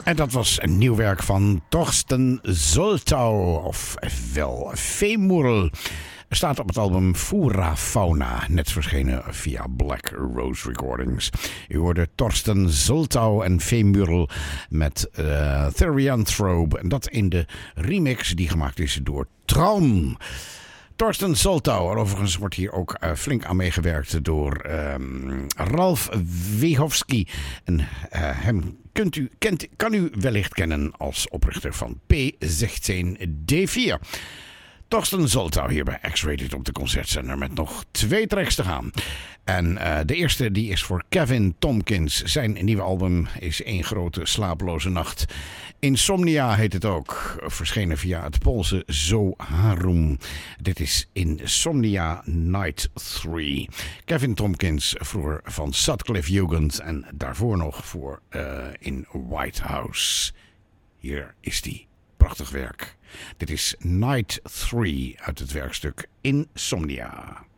En dat was een nieuw werk van Torsten Soltau, of wel Femurl. Staat op het album Fura Fauna, net verschenen via Black Rose Recordings. U hoorde Torsten Soltau en Femurl met Therianthrope. En dat in de remix die gemaakt is door Traum. Torsten Soltau, overigens wordt hier ook flink aan meegewerkt door Ralf Wechowski. En hem kan u wellicht kennen als oprichter van P16D4. Torsten Soltau hier bij X-Rated op de Concertzender met nog 2 tracks te gaan. En de eerste die is voor Kevin Tompkins. Zijn nieuwe album is één grote slapeloze nacht. Insomnia heet het ook. Verschenen via het Poolse Zoharum. Dit is Insomnia Night 3. Kevin Tompkins vroeger van Sutcliffe Jugend. En daarvoor nog voor in White House. Hier is die. Prachtig werk. Dit is Night 3 uit het werkstuk Insomnia.